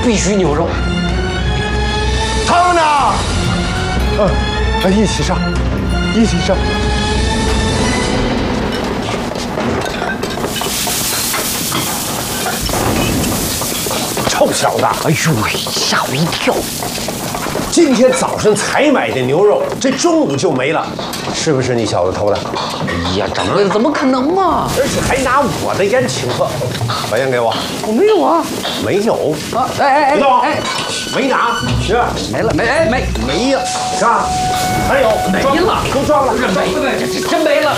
必须牛肉。 汤呢？一起上，一起上。臭小子！ 哎呦喂，吓我一跳！ 今天早上才买的牛肉，这中午就没了，是不是你小子偷的？ 哎呀，掌柜的，怎么可能嘛？ 而且还拿我的烟请客，把烟给我。 我没有啊。 没有啊，别动！没拿，是没了，没呀，是吧？还有没了， 给我装了， 这真没了。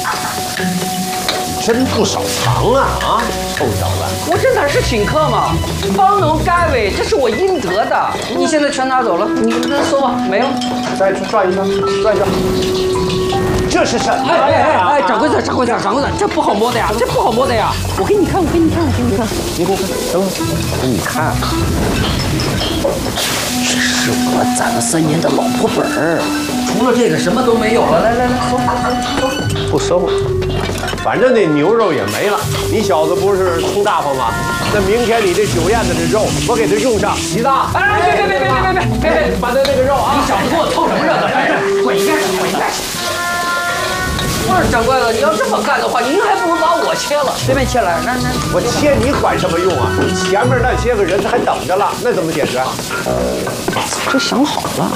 真不少藏啊！臭小子， 我这哪是请客嘛？帮农该为，这是我应得的。你现在全拿走了，你说吧，没了。 再去转一圈，转一圈。这是什么？ 哎，掌柜的，这不好摸的呀，这不好摸的呀。我给你看， 你给我看，等会儿，给你看。 这是我攒了3年的老婆本儿，除了这个什么都没有了。来，收。 不收。反正那牛肉也没了，你小子不是充大方吗？那明天你这酒宴的这肉，我给它用上。急子，别，把他那个肉啊！ 你小子给我凑什么热闹？滚一边！不是掌柜的，你要这么干的话，您还不如把我切了，随便切来。那我切你管什么用啊？前面那些个人他还等着了，那怎么解决？ 早就想好了。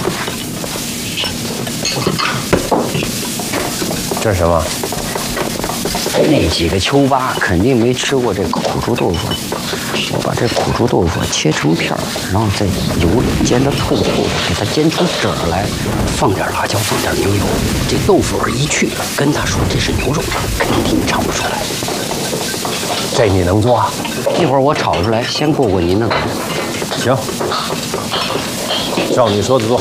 这是什么？ 那几个丘巴肯定没吃过这个苦猪豆腐，我把这苦猪豆腐切成片儿，然后在油里煎得透透，给它煎出褶来，放点辣椒，放点牛油，这豆腐味一去，跟他说这是牛肉，肯定尝不出来。 这你能做？ 一会儿我炒出来，先过您的口。 行，照你说的做。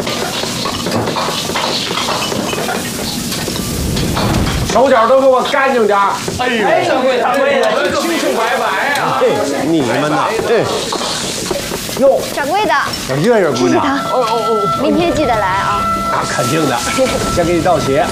手脚都给我干净点！哎呦， 掌柜的， 清清白白呀！你们呐，哟， 掌柜的， 小月月姑娘， 明天记得来啊！ 那肯定的，先给你道鞋。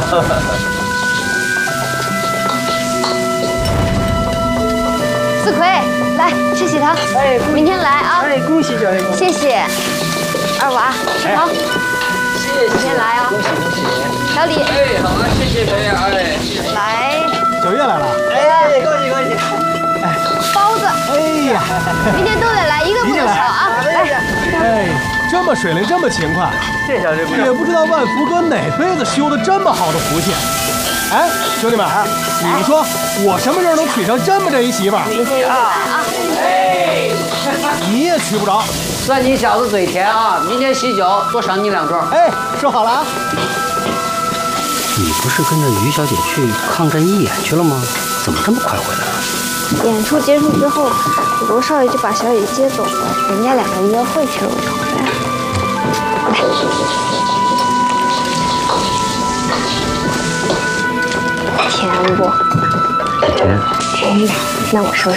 四奎，来吃喜糖。哎，明天来啊！ 哎，恭喜小月， 谢谢。二娃，吃糖。 谢谢， 明天来啊！ 恭喜！ 小李。 哎，好啊，谢谢小月，哎， 来。 小月来了。哎，恭喜！哎， 包子。 哎呀， 明天都得来，一个不能少啊！来。 哎，这么水灵，这么勤快， 谢谢小月。 也不知道万福哥哪辈子修的这么好的福气。哎，兄弟们，你们说我什么时候能娶上这么一媳妇儿？ 明天一定来啊！ 你也娶不着。 算你小子嘴甜啊！明天喜酒多赏你2盅。 哎，说好了啊。 你不是跟着于小姐去抗战义演去了吗？怎么这么快回来了？ 演出结束之后，罗少爷就把小雨接走了，人家2个约会去了，我就回来了。甜不？甜。那我收拾。